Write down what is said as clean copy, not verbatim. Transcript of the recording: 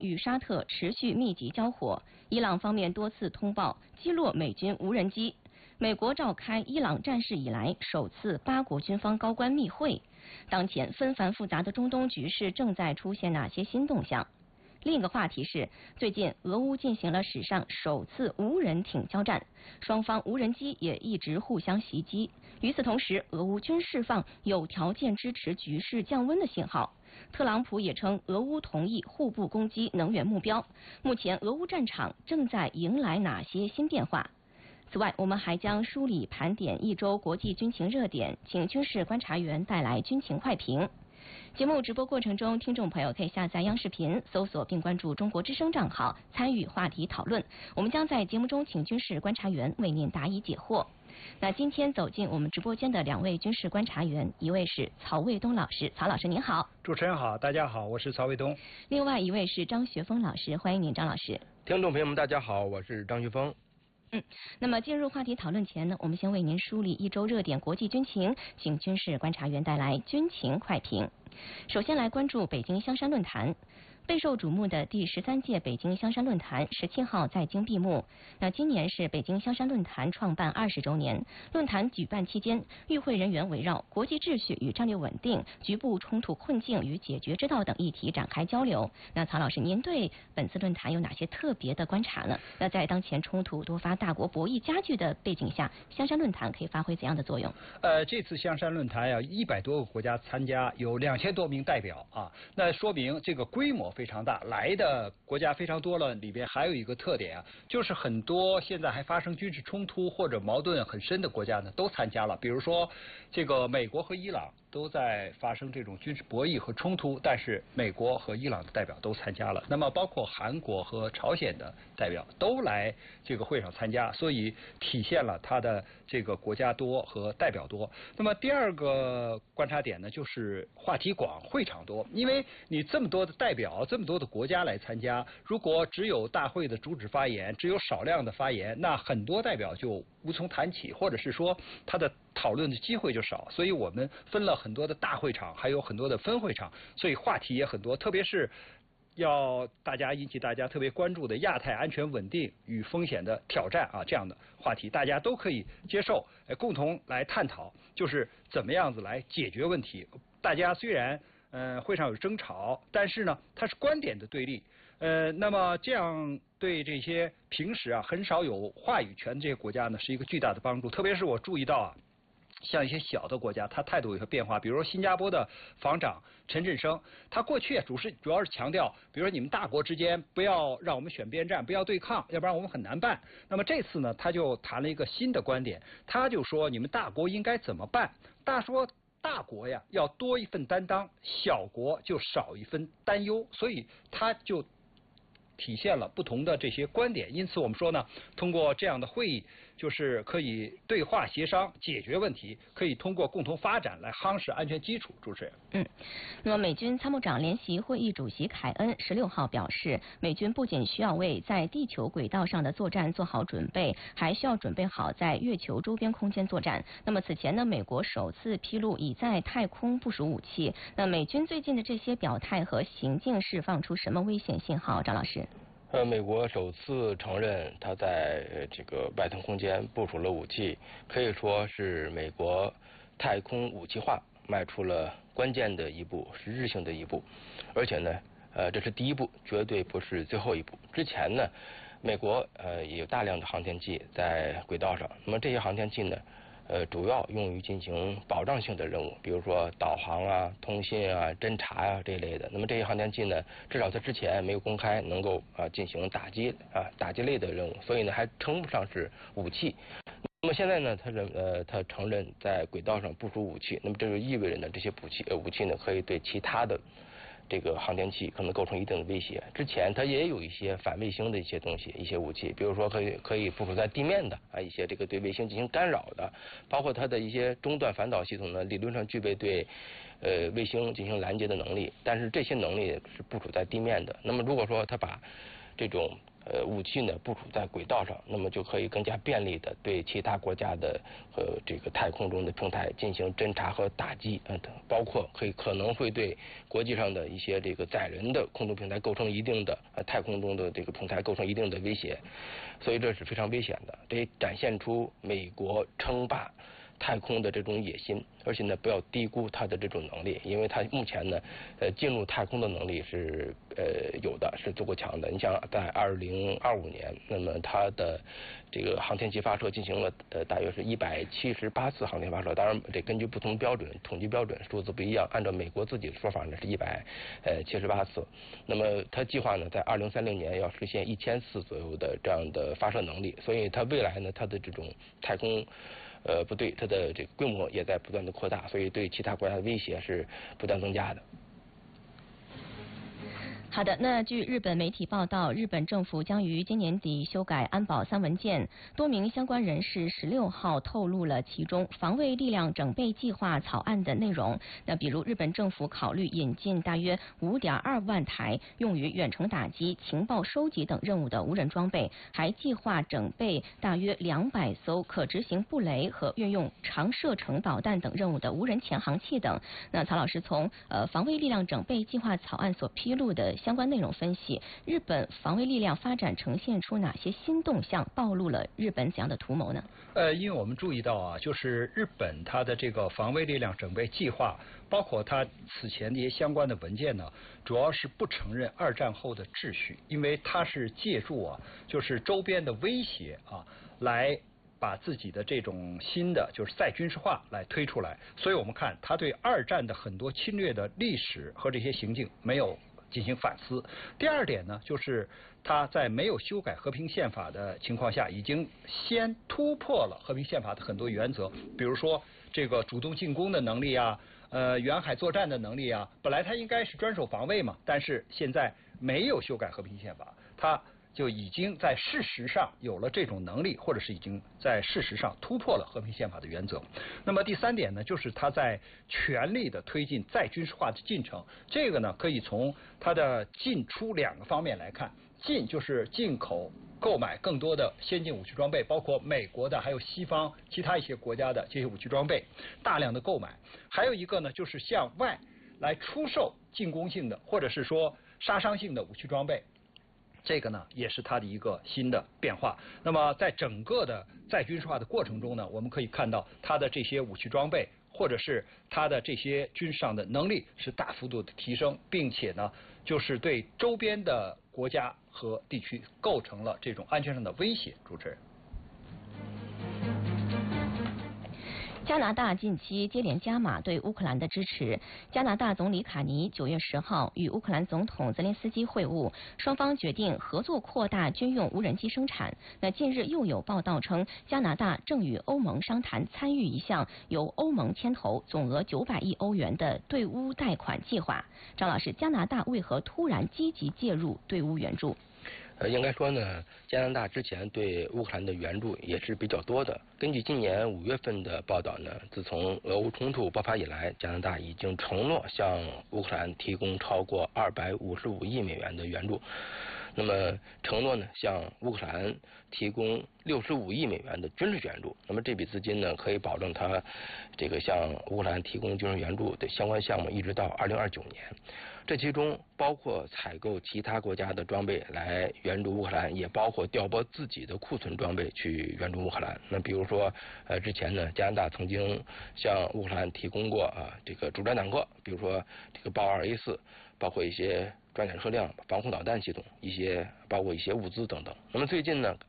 与沙特持续密集交火，伊朗方面多次通报击落美军无人机。美国召开伊朗战事以来首次8国军方高官密会。当前纷繁复杂的中东局势正在出现哪些新动向？另一个话题是，最近俄乌进行了史上首次无人艇交战，双方无人机也一直互相袭击。与此同时，俄乌均释放有条件支持局势降温的信号。特朗普也称，俄乌同意互不攻击能源目标。目前，俄乌战场正在迎来哪些新变化？此外，我们还将梳理盘点一周国际军情热点，请军事观察员带来军情快评。节目直播过程中，听众朋友可以下载央视频，搜索并关注中国之声账号，参与话题讨论。我们将在节目中请军事观察员为您答疑解惑。那今天走进我们直播间的2位军事观察员，一位是曹卫东老师，曹老师您好。 主持人好，大家好，我是曹卫东。 另外一位是张学峰老师，欢迎您，张老师。 听众朋友们，大家好，我是张学峰。 那么进入话题讨论前呢，我们先为您梳理一周热点国际军情，请军事观察员带来军情快评。首先来关注北京香山论坛。备受瞩目的第13届北京香山论坛17号在京闭幕。那今年是北京香山论坛创办20周年。论坛举办期间，与会人员围绕国际秩序与战略稳定、局部冲突困境与解决之道等议题展开交流。那曹老师，您对本次论坛有哪些特别的观察呢？那在当前冲突多发、大国博弈加剧的背景下，香山论坛可以发挥怎样的作用？ 这次香山论坛呀，100多个国家参加，有2000多名代表啊，那说明这个规模非常大，来的国家非常多了。里边还有一个特点啊，就是很多现在还发生军事冲突或者矛盾很深的国家呢，都参加了。比如说，这个美国和伊朗都在发生这种军事博弈和冲突，但是美国和伊朗的代表都参加了。那么包括韩国和朝鲜的代表都来这个会上参加，所以体现了它的这个国家多和代表多。那么第二个观察点呢，就是话题广、会场多。因为你这么多的代表、这么多的国家来参加，如果只有大会的主旨发言，只有少量的发言，那很多代表就无从谈起，或者是说他的讨论的机会就少。所以我们分了很多的大会场，还有很多的分会场，所以话题也很多。特别是要引起大家特别关注的亚太安全稳定与风险的挑战啊，这样的话题大家都可以接受，共同来探讨，就是怎么样子来解决问题。大家虽然会上有争吵，但是呢，它是观点的对立。那么这样对这些平时啊很少有话语权的这些国家呢，是一个巨大的帮助。特别是我注意到啊，像一些小的国家，他态度有些变化。比如说新加坡的防长陈振声，他过去主要是强调，比如说你们大国之间不要让我们选边站，不要对抗，要不然我们很难办。那么这次呢，他就谈了一个新的观点，他就说你们大国应该怎么办？大国呀要多一份担当，小国就少一份担忧，所以他就体现了不同的这些观点。因此我们说呢，通过这样的会议，就是可以对话协商解决问题，可以通过共同发展来夯实安全基础。主持人。 那么美军参谋长联席会议主席凯恩16号表示，美军不仅需要为在地球轨道上的作战做好准备，还需要准备好在月球周边空间作战。那么此前呢，美国首次披露已在太空部署武器。那美军最近的这些表态和行径释放出什么危险信号？张老师。 美国首次承认他在这个外太空间部署了武器，可以说是美国太空武器化迈出了关键的一步，实质性的一步。而且呢，这是第一步，绝对不是最后一步。之前呢，美国也有大量的航天器在轨道上，那么这些航天器呢，主要用于进行保障性的任务，比如说导航啊、通信啊、侦察啊这一类的。那么这些航天器呢，至少在之前没有公开能够进行打击类的任务，所以呢还称不上是武器。那么现在呢，他承认在轨道上部署武器，那么这就意味着呢，这些武器呢可以对其他的这个航天器可能构成一定的威胁。之前它也有一些反卫星的一些东西、一些武器，比如说可以部署在地面的一些这个对卫星进行干扰的，包括它的一些中段反导系统呢，理论上具备对卫星进行拦截的能力，但是这些能力是部署在地面的。那么如果说它把这种武器呢部署在轨道上，那么就可以更加便利的对其他国家的这个太空中的平台进行侦察和打击，包括可能会对国际上的一些这个载人的空中平台构成一定的太空中的这个平台构成一定的威胁，所以这是非常危险的，这也展现出美国称霸太空的这种野心，而且呢不要低估它的这种能力，因为它目前呢进入太空的能力是有的，是足够强的。你想在2025年，那么它的这个航天器发射进行了大约是178次航天发射，当然这根据不同标准统计标准数字不一样，按照美国自己的说法呢是178次。那么它计划呢在2030年要实现1000次左右的这样的发射能力，所以它未来呢它的这种太空部队它的这个规模也在不断的扩大，所以对其他国家的威胁是不断增加的。 好的，那据日本媒体报道，日本政府将于今年底修改安保3文件，多名相关人士16号透露了其中防卫力量整备计划草案的内容。那比如日本政府考虑引进大约5.2万台用于远程打击、情报收集等任务的无人装备，还计划整备大约200艘可执行布雷和运用长射程导弹等任务的无人潜航器等。那曹老师从防卫力量整备计划草案所披露的相关内容分析，日本防卫力量发展呈现出哪些新动向，暴露了日本怎样的图谋呢？ 因为我们注意到啊，就是日本它的这个防卫力量整备计划，包括它此前的一些相关的文件呢，主要是不承认2战后的秩序，因为它是借助就是周边的威胁来把自己的这种新的就是再军事化来推出来，所以我们看他对2战的很多侵略的历史和这些行径没有进行反思。第二点呢，就是他在没有修改和平宪法的情况下，已经先突破了和平宪法的很多原则，比如说这个主动进攻的能力远海作战的能力本来他应该是专守防卫嘛，但是现在没有修改和平宪法，他就已经在事实上有了这种能力，或者是已经在事实上突破了和平宪法的原则。那么第3点呢，就是他在全力的推进再军事化的进程。这个呢，可以从它的进出2个方面来看。进就是进口购买更多的先进武器装备，包括美国的，还有西方其他一些国家的这些武器装备，大量的购买。还有一个呢，就是向外来出售进攻性的或者是说杀伤性的武器装备。这个呢，也是它的一个新的变化。那么在整个的再军事化的过程中呢，我们可以看到它的这些武器装备或者是它的这些军事上的能力是大幅度的提升，并且呢，就是对周边的国家和地区构成了这种安全上的威胁。主持人。 加拿大近期接连加码对乌克兰的支持。加拿大总理卡尼9月10号与乌克兰总统泽连斯基会晤，双方决定合作扩大军用无人机生产。那近日又有报道称，加拿大正与欧盟商谈参与一项由欧盟牵头、总额900亿欧元的对乌贷款计划。张老师，加拿大为何突然积极介入对乌援助？ 应该说呢，加拿大之前对乌克兰的援助也是比较多的。根据今年5月份的报道呢，自从俄乌冲突爆发以来，加拿大已经承诺向乌克兰提供超过255亿美元的援助。那么承诺呢，向乌克兰提供65亿美元的军事援助。那么这笔资金呢，可以保证它这个向乌克兰提供军事援助的相关项目一直到2029年。这其中包括采购其他国家的装备来援助乌克兰，也包括调拨自己的库存装备去援助乌克兰。那比如说之前呢，加拿大曾经向乌克兰提供过这个主战坦克，比如说这个豹2A4，包括一些装甲车辆、防空导弹系统，包括一些物资等等。那么最近呢，